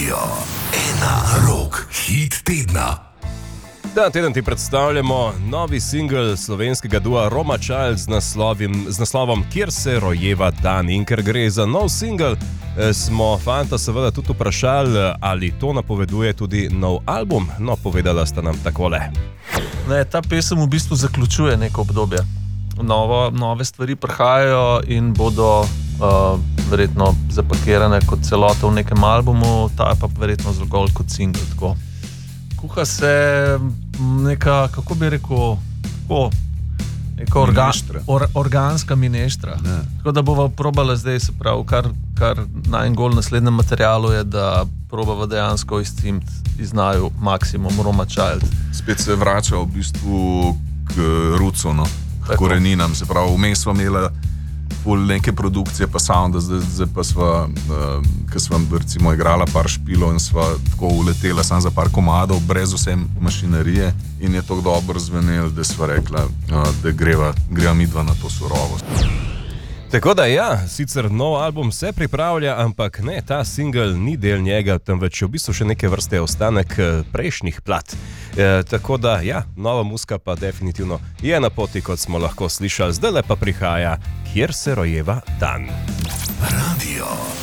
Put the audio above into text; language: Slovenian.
Radio 1 Rock Hit tedna. Ta teden ti predstavljamo novi singel slovenskega dua Roma Child z naslovom Kjer se rojeva dan. In ker gre za nov singel, smo fanta seveda tudi vprašali, ali to napoveduje tudi nov album. No, povedala sta nam takole. Ne, ta pesem v bistvu zaključuje neko obdobje. Nove stvari prihajajo in bodo verjetno zapakirane kot celota v nekem albumu, ta je pa verjetno zgolj kot singel. Tako. Kuha se neka, kako bi rekel, neka organska mineštra. Ne. Tako da bova probala zdaj, se pravi, kar najgol naslednjem materialu je, da probava dejansko izcimiti iz naju maksimum Roma Child. Spet se vrača v bistvu k rucu, no, k koreninam. Se pravi, vmes smo imeli ful neke produkcije pa sounda, zdaj pa sva, ko sva recimo igrala par špilov in sva tako uletela sam za par komadov, brez vse mašinerije in je tako dobro zvenelo, da sva rekla, da greva midva na to surovost. Tako da ja, sicer nov album se pripravlja, ampak ne, ta singel ni del njega, temveč v bistvu še neke vrste ostanek prejšnjih plat. Tako da ja, nova muzika pa definitivno je na poti, kot smo lahko slišali. Zdaj pa prihaja Kjer se rojeva dan. Radio